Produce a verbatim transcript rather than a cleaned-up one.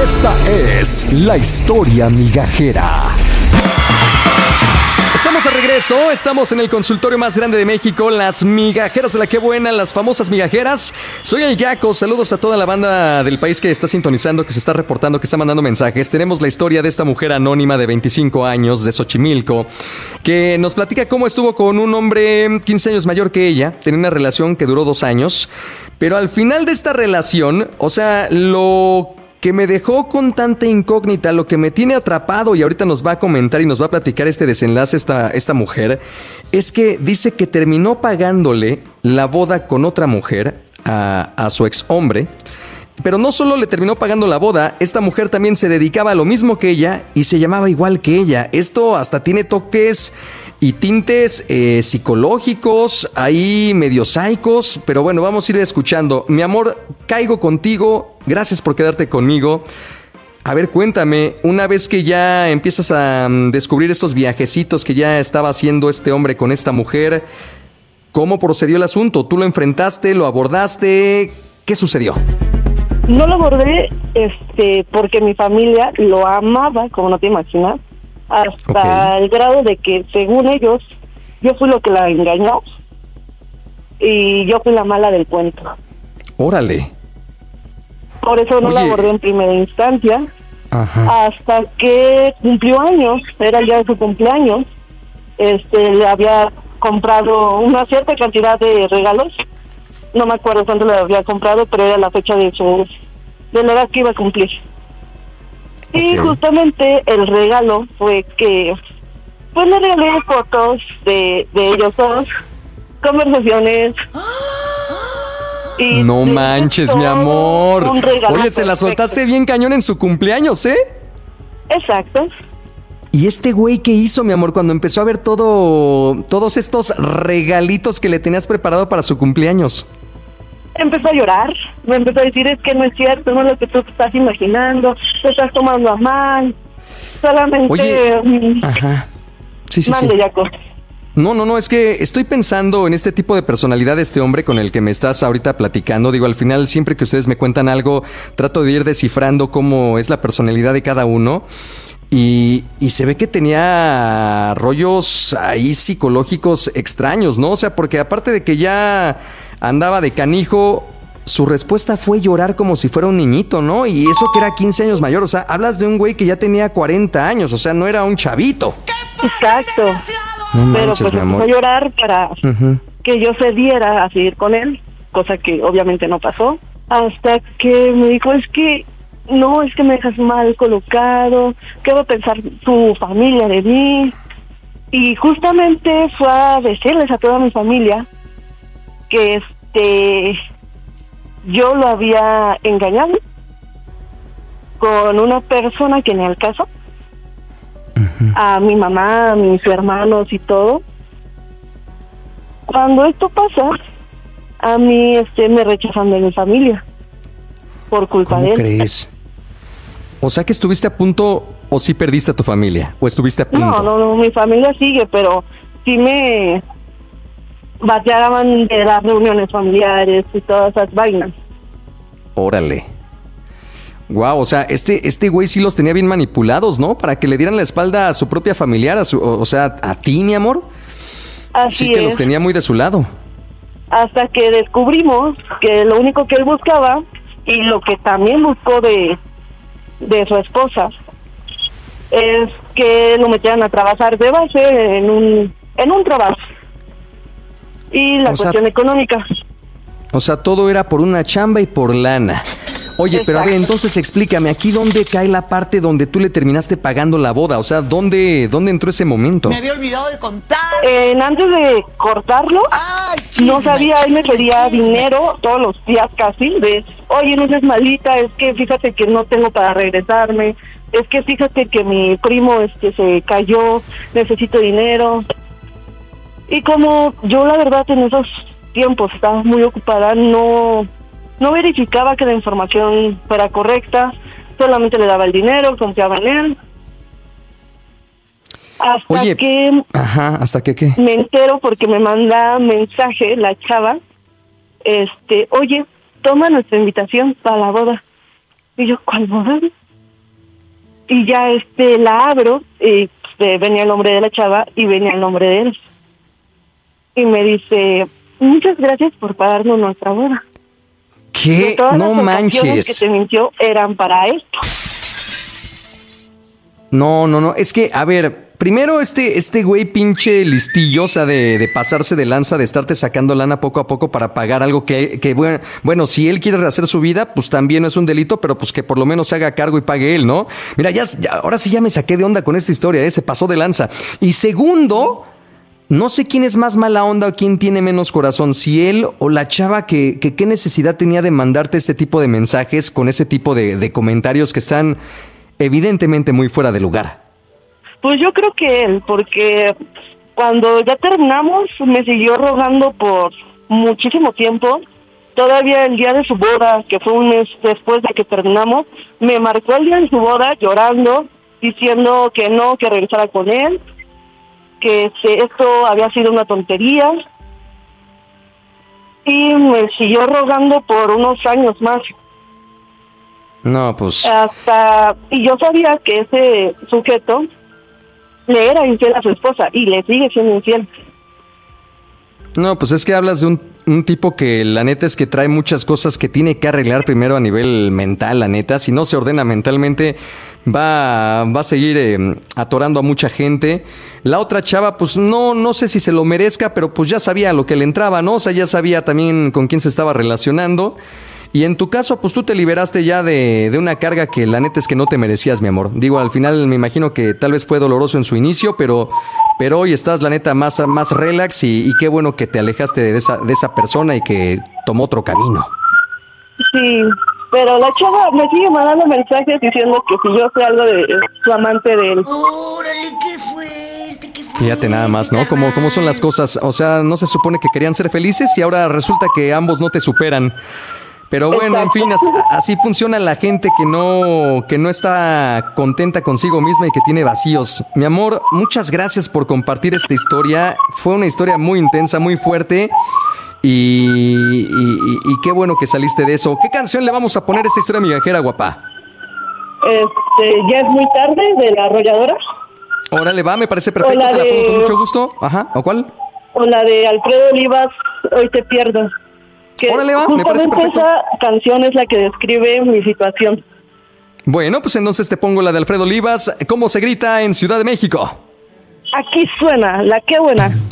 Esta es la historia migajera. Estamos de regreso, estamos en el consultorio más grande de México, las migajeras de la que buena, las famosas migajeras. Soy el Yaco, saludos a toda la banda del país que está sintonizando, que se está reportando, que está mandando mensajes. Tenemos la historia de esta mujer anónima de veinticinco años, de Xochimilco, que nos platica cómo estuvo con un hombre quince años mayor que ella, tenía una relación que duró dos años, pero al final de esta relación, o sea, lo que me dejó con tanta incógnita, lo que me tiene atrapado, y ahorita nos va a comentar y nos va a platicar este desenlace esta, esta mujer, es que dice que terminó pagándole la boda con otra mujer a, a su ex hombre, pero no solo le terminó pagando la boda, esta mujer también se dedicaba a lo mismo que ella y se llamaba igual que ella. Esto hasta tiene toques y tintes eh, psicológicos, ahí medio psicos, pero bueno, vamos a ir escuchando. Mi amor, caigo contigo, gracias por quedarte conmigo. A ver, cuéntame, una vez que ya empiezas a um, descubrir estos viajecitos que ya estaba haciendo este hombre con esta mujer, ¿cómo procedió el asunto? ¿Tú lo enfrentaste, lo abordaste? ¿Qué sucedió? No lo abordé este, porque mi familia lo amaba, como no te imaginas. Hasta okay. El grado de que, según ellos, yo fui lo que la engañó y yo fui la mala del cuento. Órale. Por eso no Oye. la abordé en primera instancia. Ajá. Hasta que cumplió años, era el día de su cumpleaños. Este, le había comprado una cierta cantidad de regalos. No me acuerdo cuánto le había comprado, pero era la fecha de su de la edad que iba a cumplir. Okay. Y justamente el regalo fue que pues le regalé fotos de, de ellos dos, conversaciones. Y no manches, mi amor. Oye, se la soltaste bien cañón en su cumpleaños, ¿eh? Exacto. ¿Y este güey qué hizo, mi amor, cuando empezó a ver todo, todos estos regalitos que le tenías preparado para su cumpleaños? Empezó a llorar, me empezó a decir, es que no es cierto, no es lo que tú te estás imaginando, te estás tomando a mal, solamente... Oye, ajá, sí, sí, mande, sí. Yaco. No, no, no, es que estoy pensando en este tipo de personalidad de este hombre con el que me estás ahorita platicando. Digo, al final, siempre que ustedes me cuentan algo, trato de ir descifrando cómo es la personalidad de cada uno. Y, y se ve que tenía rollos ahí psicológicos extraños, ¿no? O sea, porque aparte de que ya andaba de canijo, su respuesta fue llorar como si fuera un niñito, ¿no? Y eso que era quince años mayor. O sea, hablas de un güey que ya tenía cuarenta años, o sea, no era un chavito. Exacto. No manches, Pero pues mi amor. empezó a llorar para uh-huh. que yo cediera a seguir con él, cosa que obviamente no pasó. Hasta que me dijo, es que no, es que me dejas mal colocado, ¿qué va a pensar tu familia de mí? Y justamente fue a decirles a toda mi familia que este yo lo había engañado con una persona que ni al caso, uh-huh. a mi mamá, a mis hermanos y todo. Cuando esto pasa, a mí este me rechazan de mi familia por culpa de él. ¿Cómo crees? O sea que estuviste a punto, o sí perdiste a tu familia, o estuviste a punto. No, no, no, mi familia sigue, pero sí me bateaban de las reuniones familiares y todas esas vainas. Órale. Guau, o sea, este, este güey sí los tenía bien manipulados, ¿no? Para que le dieran la espalda a su propia familiar, a su, o, o sea, a ti, mi amor. Así sí que es. Los tenía muy de su lado. Hasta que descubrimos que lo único que él buscaba, y lo que también buscó de, de su esposa, es que lo metieran a trabajar de base en un, en un trabajo. Y la o cuestión sea, económica. O sea, todo era por una chamba y por lana. Oye, Exacto. Pero a ver, entonces explícame, ¿aquí dónde cae la parte donde tú le terminaste pagando la boda? O sea, ¿dónde, dónde entró ese momento? Me había olvidado de contar. Eh, antes de cortarlo, Ay, no sabía, él me pedía dinero todos los días casi, de, oye, no seas malita, es que fíjate que no tengo para regresarme, es que fíjate que mi primo este se cayó, necesito dinero. Y como yo la verdad en esos tiempos estaba muy ocupada, no... No verificaba que la información fuera correcta, solamente le daba el dinero, confiaba en él. Hasta Oye, que... Ajá, ¿hasta que qué? Me entero porque me manda mensaje la chava, este, oye, toma nuestra invitación para la boda. Y yo, ¿cuál boda? y ya este la abro y este, venía el nombre de la chava y venía el nombre de él. Y me dice, muchas gracias por pagarnos nuestra boda. ¿Qué? No manches. Que te mintió eran para esto. No, no, no. Es que, a ver, primero este, este güey pinche listillo, o sea, de, de pasarse de lanza, de estarte sacando lana poco a poco para pagar algo que, que bueno, bueno, si él quiere rehacer su vida, pues también no es un delito, pero pues que por lo menos se haga cargo y pague él, ¿no? Mira, ya, ya ahora sí ya me saqué de onda con esta historia, ¿eh? Se pasó de lanza. Y segundo, no sé quién es más mala onda o quién tiene menos corazón, si él o la chava que, que qué necesidad tenía de mandarte este tipo de mensajes con ese tipo de, de comentarios que están evidentemente muy fuera de lugar. Pues yo creo que él, porque cuando ya terminamos me siguió rogando por muchísimo tiempo. Todavía el día de su boda, que fue un mes después de que terminamos, me marcó el día de su boda llorando, diciendo que no, que regresara con él, que este, esto había sido una tontería. Y me siguió rogando por unos años más. No, pues... Hasta... Y yo sabía que ese sujeto le era infiel a su esposa y le sigue siendo infiel. No, pues es que hablas de un, un tipo que la neta es que trae muchas cosas que tiene que arreglar primero a nivel mental, la neta. Si no se ordena mentalmente, va, va a seguir eh, atorando a mucha gente. La otra chava, pues no, no sé si se lo merezca, pero pues ya sabía lo que le entraba, ¿no? O sea, ya sabía también con quién se estaba relacionando. Y en tu caso, pues tú te liberaste ya de, de una carga que la neta es que no te merecías, mi amor. Digo, al final me imagino que tal vez fue doloroso en su inicio, pero, pero hoy estás, la neta, más, más relax y, y qué bueno que te alejaste de esa, de esa persona y que tomó otro camino. Sí, pero la chava me sigue mandando mensajes diciendo que si yo sé algo de su amante de él. ¡Órale, qué fuerte, qué fuerte! Fíjate nada más, ¿no? ¿Cómo, cómo son las cosas? O sea, no se supone que querían ser felices y ahora resulta que ambos no te superan. Pero bueno, en fin, así, así funciona la gente que no, que no está contenta consigo misma y que tiene vacíos. Mi amor, muchas gracias por compartir esta historia. Fue una historia muy intensa, muy fuerte. Y, y, y, y qué bueno que saliste de eso. ¿Qué canción le vamos a poner a esta historia migajera, guapa? Este, ya es muy tarde, de La Arrolladora. Órale, va, me parece perfecto, te la pongo con mucho gusto. Ajá, ¿o cuál? O la de Alfredo Olivas, Hoy te pierdo. Que Órale, va, me parece perfecto. Esa canción es la que describe mi situación. Bueno, pues entonces te pongo la de Alfredo Olivas. ¿Cómo se grita en Ciudad de México? Aquí suena, la que buena.